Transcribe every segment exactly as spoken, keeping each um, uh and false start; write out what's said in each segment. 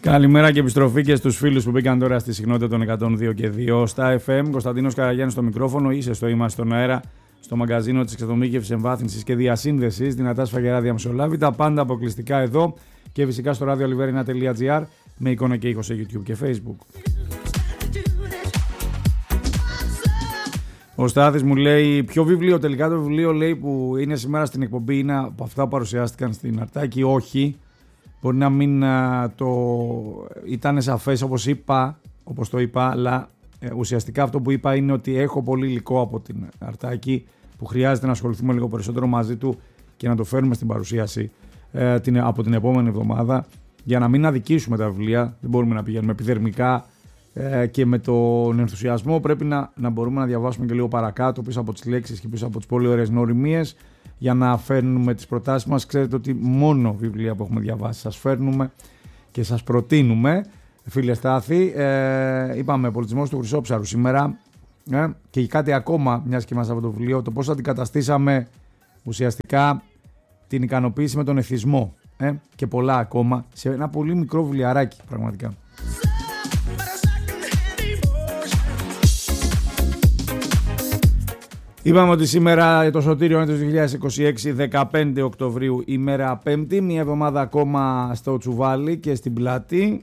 Καλημέρα και επιστροφή και στους φίλους που μπήκαν τώρα στη συχνότητα των εκατόν δύο και δύο στα εφ εμ. Κωνσταντίνος Καραγιάννης στο μικρόφωνο, είσαι στο Είμαστε στον αέρα, στο μαγκαζίνο της εξατομίκευσης, εμβάθυνσης και διασύνδεσης. Δυνατά σφαγερά μεσολάβητα, πάντα αποκλειστικά εδώ και φυσικά στο ραδιολιβέρινα τελεία τζι άρ με εικόνα και ήχο σε YouTube και Facebook. Ο Στάθης μου λέει: ποιο βιβλίο, τελικά το βιβλίο λέει που είναι σήμερα στην εκπομπή είναι από αυτά που παρουσιάστηκαν στην Αρτάκη? Όχι. Μπορεί να μην α, το ήταν σαφές όπως είπα, όπως το είπα, αλλά ε, ουσιαστικά αυτό που είπα είναι ότι έχω πολύ υλικό από την Αρτάκη που χρειάζεται να ασχοληθούμε λίγο περισσότερο μαζί του και να το φέρνουμε στην παρουσίαση ε, την, από την επόμενη εβδομάδα για να μην αδικήσουμε τα βιβλία. Δεν μπορούμε να πηγαίνουμε επιδερμικά ε, και με τον ενθουσιασμό πρέπει να, να μπορούμε να διαβάσουμε και λίγο παρακάτω πίσω από τις λέξεις και πίσω από τις πολύ ωραίες νοημίες για να φέρνουμε τις προτάσεις μας. Ξέρετε ότι μόνο βιβλία που έχουμε διαβάσει σας φέρνουμε και σας προτείνουμε. Φίλε Στάθη, ε, είπαμε πολιτισμός του Χρυσόψαρου σήμερα ε, και κάτι ακόμα, μιας και μας από το βιβλίο, το πώς αντικαταστήσαμε ουσιαστικά την ικανοποίηση με τον εθισμό ε, και πολλά ακόμα σε ένα πολύ μικρό βιβλιαράκι πραγματικά. Είπαμε ότι σήμερα το Σωτήριο είναι το δύο χιλιάδες είκοσι έξι, δεκαπέντε Οκτωβρίου, ημέρα Πέμπτη, μια εβδομάδα ακόμα στο τσουβάλι και στην πλάτη.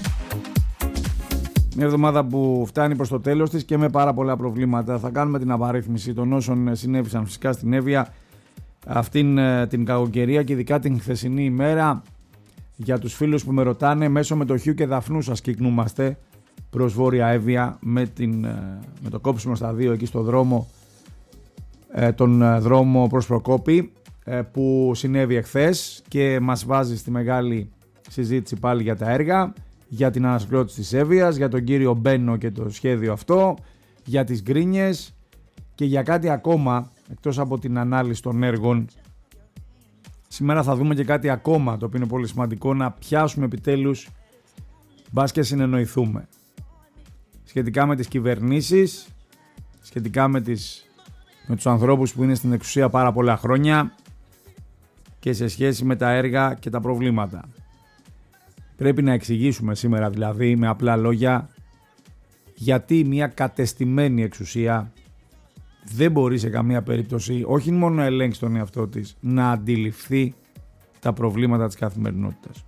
Μια εβδομάδα που φτάνει προς το τέλος της και με πάρα πολλά προβλήματα. Θα κάνουμε την απαρίθμηση των όσων συνέβησαν φυσικά στην Εύβοια αυτήν την κακοκαιρία και ειδικά την χθεσινή ημέρα. Για τους φίλους που με ρωτάνε, μέσω Μετοχείου και Δαφνού σας κυκνούμαστε προς Βόρεια Εύβοια με, την, με το κόψιμο στα δύο εκεί στο δρόμο, τον δρόμο προς Προκόπη που συνέβη εχθές και μας βάζει στη μεγάλη συζήτηση πάλι για τα έργα, για την ανασυγκρότηση της Εύβοιας, για τον κύριο Μπένο και το σχέδιο αυτό, για τις γκρίνιες και για κάτι ακόμα εκτός από την ανάλυση των έργων. Σήμερα θα δούμε και κάτι ακόμα το οποίο είναι πολύ σημαντικό, να πιάσουμε επιτέλους, μπας και συνεννοηθούμε σχετικά με τις κυβερνήσεις, σχετικά με τις με τους ανθρώπους που είναι στην εξουσία πάρα πολλά χρόνια και σε σχέση με τα έργα και τα προβλήματα. Πρέπει να εξηγήσουμε σήμερα δηλαδή με απλά λόγια γιατί μια κατεστημένη εξουσία δεν μπορεί σε καμία περίπτωση όχι μόνο να ελέγξει τον εαυτό της, να αντιληφθεί τα προβλήματα της καθημερινότητας.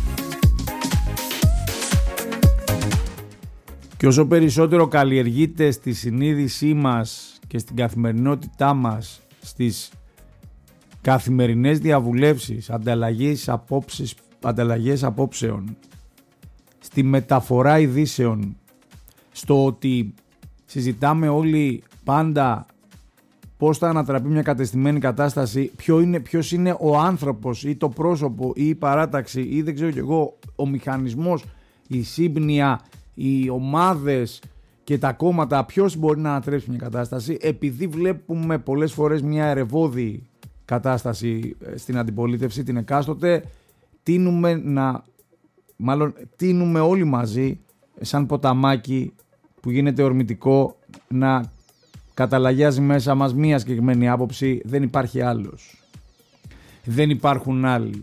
Και όσο περισσότερο καλλιεργείται στη συνείδησή μας και στην καθημερινότητά μας, στις καθημερινές διαβουλεύσεις, ανταλλαγές, απόψεις, ανταλλαγές απόψεων, στη μεταφορά ειδήσεων, στο ότι συζητάμε όλοι πάντα πώς θα ανατραπεί μια κατεστημένη κατάσταση, ποιο είναι, ποιος είναι ο άνθρωπος ή το πρόσωπο ή η παράταξη ή δεν ξέρω κι εγώ, ο μηχανισμός, η σύμπνοια, οι ομάδες και τα κόμματα, ποιος μπορεί να ανατρέψει μια κατάσταση, επειδή βλέπουμε πολλές φορές μια ερευώδη κατάσταση στην αντιπολίτευση, την εκάστοτε, τείνουμε να, μάλλον τείνουμε όλοι μαζί, σαν ποταμάκι που γίνεται ορμητικό, να καταλαγιάζει μέσα μας μια συγκεκριμένη άποψη, δεν υπάρχει άλλος. Δεν υπάρχουν άλλοι.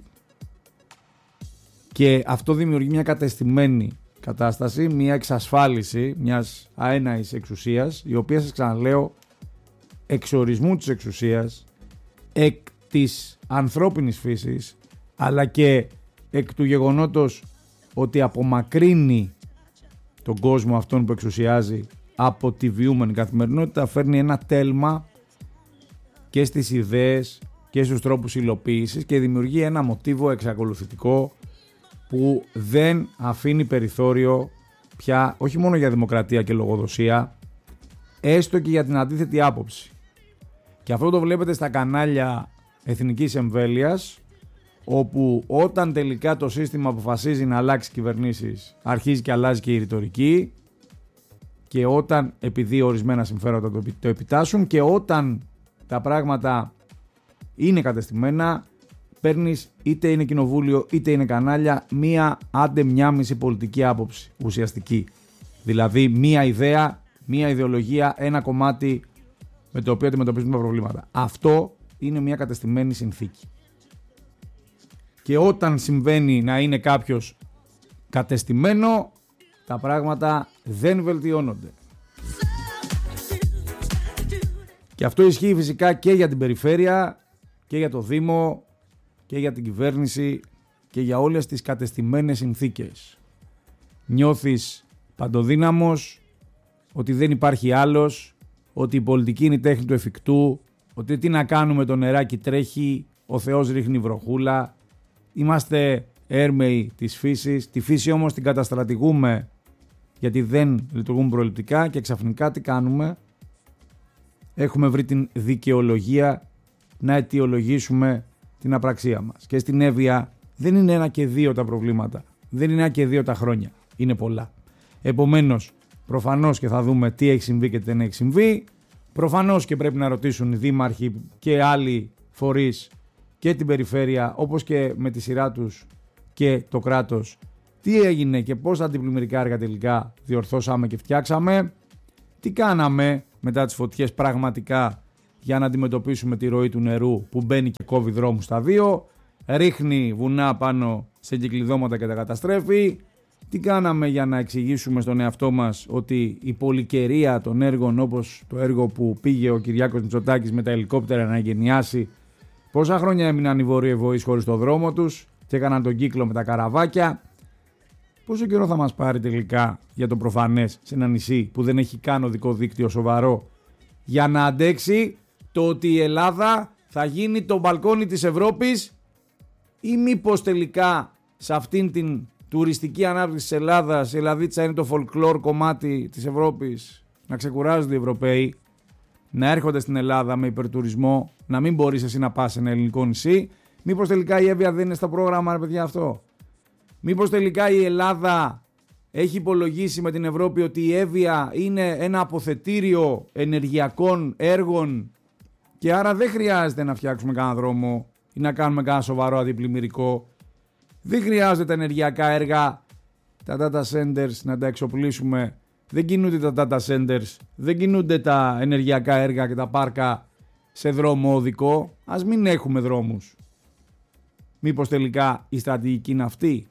Και αυτό δημιουργεί μια κατεστημένη κατάσταση, μια εξασφάλιση μιας αέναης εξουσίας, η οποία, σας ξαναλέω, εξορισμού της εξουσίας, εκ της ανθρώπινης φύσης, αλλά και εκ του γεγονότος ότι απομακρύνει τον κόσμο αυτόν που εξουσιάζει από τη βιούμενη καθημερινότητα, φέρνει ένα τέλμα και στις ιδέες και στους τρόπους υλοποίησης και δημιουργεί ένα μοτίβο εξακολουθητικό που δεν αφήνει περιθώριο πια όχι μόνο για δημοκρατία και λογοδοσία, έστω και για την αντίθετη άποψη. Και αυτό το βλέπετε στα κανάλια εθνικής εμβέλειας, όπου όταν τελικά το σύστημα αποφασίζει να αλλάξει κυβερνήσεις, αρχίζει και αλλάζει και η ρητορική, και όταν επειδή ορισμένα συμφέροντα το επιτάσσουν και όταν τα πράγματα είναι κατεστημένα, παίρνεις, είτε είναι κοινοβούλιο είτε είναι κανάλια, μία άντε μια μισή πολιτική άποψη ουσιαστική. Δηλαδή μία ιδέα, μία ιδεολογία, ένα κομμάτι με το οποίο αντιμετωπίζουμε τα προβλήματα. Αυτό είναι μια κατεστημένη συνθήκη. Και όταν συμβαίνει να είναι κάποιος κατεστημένο, τα πράγματα δεν βελτιώνονται. Και αυτό ισχύει φυσικά και για την περιφέρεια και για το Δήμο και για την κυβέρνηση και για όλες τις κατεστημένες συνθήκες. Νιώθεις παντοδύναμος, ότι δεν υπάρχει άλλος, ότι η πολιτική είναι η τέχνη του εφικτού, ότι τι να κάνουμε, το νεράκι τρέχει, ο Θεός ρίχνει βροχούλα, είμαστε έρμεοι της φύσης, τη φύση όμως την καταστρατηγούμε γιατί δεν λειτουργούν προληπτικά και ξαφνικά τι κάνουμε? Έχουμε βρει την δικαιολογία να αιτιολογήσουμε την απραξία μας. Και στην Εύβοια δεν είναι ένα και δύο τα προβλήματα, δεν είναι ένα και δύο τα χρόνια, είναι πολλά. Επομένως, προφανώς και θα δούμε τι έχει συμβεί και τι δεν έχει συμβεί. Προφανώς και πρέπει να ρωτήσουν οι δήμαρχοι και άλλοι φορείς και την περιφέρεια, όπως και με τη σειρά τους και το κράτος, τι έγινε και πώς αντιπλημμυρικά έργα τελικά διορθώσαμε και φτιάξαμε. Τι κάναμε μετά τις φωτιές πραγματικά για να αντιμετωπίσουμε τη ροή του νερού που μπαίνει και κόβει δρόμους στα δύο, ρίχνει βουνά πάνω σε κυκλειδώματα και τα καταστρέφει. Τι κάναμε για να εξηγήσουμε στον εαυτό μας ότι η πολυκαιρία των έργων, όπως το έργο που πήγε ο Κυριάκος Μητσοτάκης με τα ελικόπτερα να εγκαινιάσει, πόσα χρόνια έμειναν οι βορειοεβοείς χωρίς το δρόμο τους και έκαναν τον κύκλο με τα καραβάκια. Πόσο καιρό θα μας πάρει τελικά για το προφανές σε ένα νησί που δεν έχει καν οδικό δίκτυο σοβαρό για να αντέξει το ότι η Ελλάδα θα γίνει το μπαλκόνι της Ευρώπης, ή μήπως τελικά σε αυτήν την τουριστική ανάπτυξη της Ελλάδας η Ελλαδίτσα είναι το folklore κομμάτι της Ευρώπης, να ξεκουράζονται οι Ευρωπαίοι, να έρχονται στην Ελλάδα με υπερτουρισμό, να μην μπορείς εσύ να πας σε ένα ελληνικό νησί? Μήπως τελικά η Εύβοια δεν είναι στο πρόγραμμα, ρε παιδιά, αυτό? Μήπως τελικά η Ελλάδα έχει υπολογίσει με την Ευρώπη ότι η Εύβοια είναι ένα αποθετήριο ενεργειακών έργων και άρα δεν χρειάζεται να φτιάξουμε κανένα δρόμο ή να κάνουμε κανένα σοβαρό αντιπλημμυρικό? Δεν χρειάζεται τα ενεργειακά έργα, τα data centers να τα εξοπλίσουμε? Δεν κινούνται τα data centers, δεν κινούνται τα ενεργειακά έργα και τα πάρκα σε δρόμο οδικό? Ας μην έχουμε δρόμους. Μήπως τελικά η στρατηγική είναι αυτή?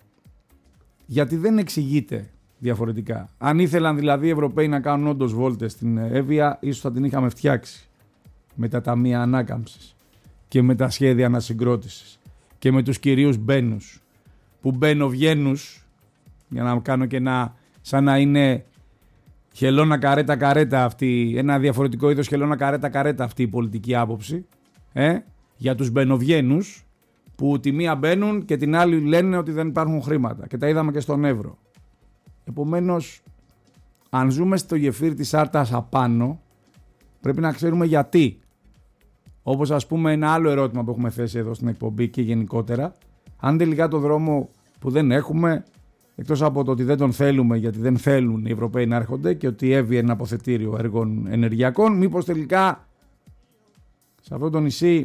Γιατί δεν εξηγείται διαφορετικά. Αν ήθελαν δηλαδή οι Ευρωπαίοι να κάνουν όντως βόλτες στην Εύβοια, ίσως θα την είχαμε φτιάξει με τα ταμεία ανάκαμψης και με τα σχέδια ανασυγκρότησης και με τους κυρίους μπαίνους που μπαίνω βγαίνους, για να κάνω και ένα σαν να είναι χελώνα καρέτα καρέτα αυτή, ένα διαφορετικό είδος χελώνα καρέτα καρέτα αυτή η πολιτική άποψη, ε, για τους μπαινοβγαίνους που τη μία μπαίνουν και την άλλη λένε ότι δεν υπάρχουν χρήματα, και τα είδαμε και στον Εύρο. Επομένως, αν ζούμε στο γεφύρι της Άρτας απάνω, πρέπει να ξέρουμε γιατί. Όπως ας πούμε ένα άλλο ερώτημα που έχουμε θέσει εδώ στην εκπομπή και γενικότερα, αν τελικά το δρόμο που δεν έχουμε, εκτός από το ότι δεν τον θέλουμε γιατί δεν θέλουν οι Ευρωπαίοι να έρχονται και ότι η Εύβοια είναι ένα αποθετήριο έργων ενεργειακών, μήπως τελικά σε αυτό το νησί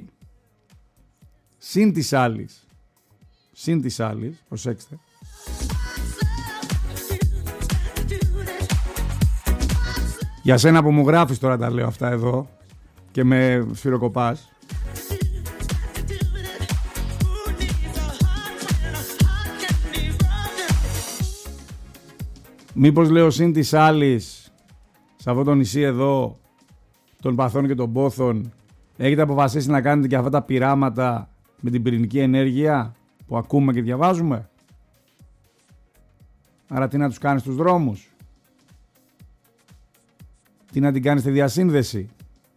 συν της άλλης, συν της άλλης, προσέξτε, για σένα που μου γράφεις τώρα τα λέω αυτά εδώ και με σφυροκοπάς, μήπως λέω συν της άλλης σε αυτό το νησί εδώ των Παθών και των Πόθων έχετε αποφασίσει να κάνετε και αυτά τα πειράματα με την πυρηνική ενέργεια που ακούμε και διαβάζουμε? Άρα τι να τους κάνεις στους δρόμους? Τι να την κάνεις στη διασύνδεση?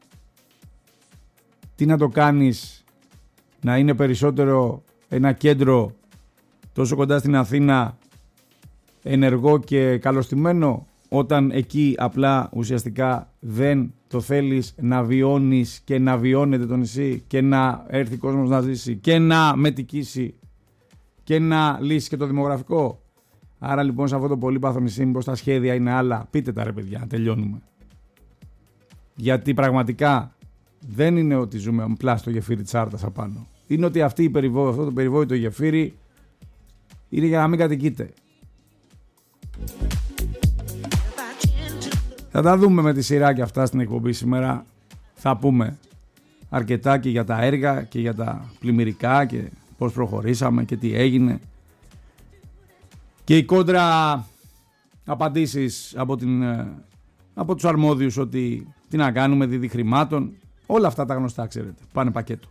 Τι να το κάνεις να είναι περισσότερο ένα κέντρο τόσο κοντά στην Αθήνα, ενεργό και καλωστημένο, όταν εκεί απλά ουσιαστικά δεν το θέλεις να βιώνεις και να βιώνεται το νησί και να έρθει κόσμος να ζήσει και να μετικήσει και να λύσει και το δημογραφικό? Άρα λοιπόν σε αυτό το πολύπαθο νησί μήπως τα σχέδια είναι άλλα? Πείτε τα ρε παιδιά, τελειώνουμε. Γιατί πραγματικά δεν είναι ότι ζούμε απλά στο γεφύρι της Άρτας απάνω. Είναι ότι αυτή η περιβό, αυτό το περιβόητο γεφύρι είναι για να μην κατοικείται. Θα τα δούμε με τη σειρά και αυτά στην εκπομπή σήμερα. Θα πούμε αρκετά και για τα έργα και για τα πλημμυρικά και πώς προχωρήσαμε και τι έγινε Και η κόντρα απαντήσεις από, την, από τους αρμόδιους ότι τι να κάνουμε, δίδυ χρημάτων, όλα αυτά τα γνωστά ξέρετε, πάνε πακέτο.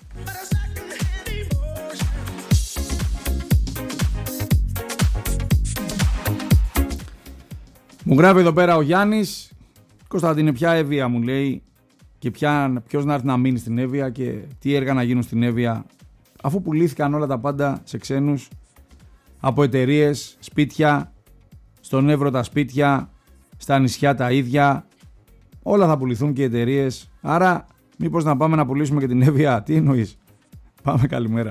Μου γράφει εδώ πέρα ο Γιάννης, Κωνσταντίνε, ποια Εύβοια μου λέει και ποια, ποιος να έρθει να μείνει στην Εύβοια και τι έργα να γίνουν στην Εύβοια, αφού πουλήθηκαν όλα τα πάντα σε ξένους, από εταιρείες, σπίτια, στον Εύρο τα σπίτια, στα νησιά τα ίδια, όλα θα πουληθούν και οι εταιρείες, άρα μήπως να πάμε να πουλήσουμε και την Εύβοια, τι εννοείς? Πάμε, καλημέρα.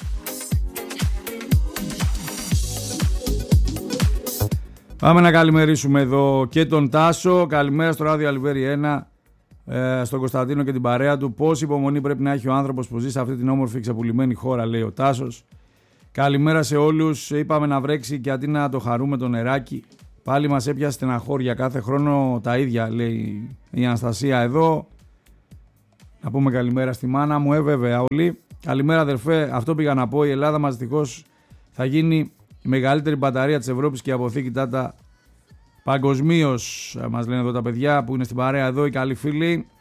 Πάμε να καλημερίσουμε εδώ και τον Τάσο. Καλημέρα στο Ράδιο Αλιβέρι ένα, ε, στον Κωνσταντίνο και την παρέα του. Πόση υπομονή πρέπει να έχει ο άνθρωπος που ζει σε αυτή την όμορφη ξεπουλημένη χώρα, λέει ο Τάσος. Καλημέρα σε όλους. Είπαμε να βρέξει και αντί να το χαρούμε το νεράκι, πάλι μας έπιασε στεναχώρια. Κάθε χρόνο τα ίδια, λέει η Αναστασία εδώ. Να πούμε καλημέρα στη μάνα μου, ε, βέβαια όλοι. Καλημέρα αδερφέ, αυτό πήγα να πω. Η Ελλάδα μας δυστυχώς θα γίνει η μεγαλύτερη μπαταρία της Ευρώπης και η αποθήκη τάτα παγκοσμίως, μας λένε εδώ τα παιδιά που είναι στην παρέα εδώ, οι καλοί φίλοι.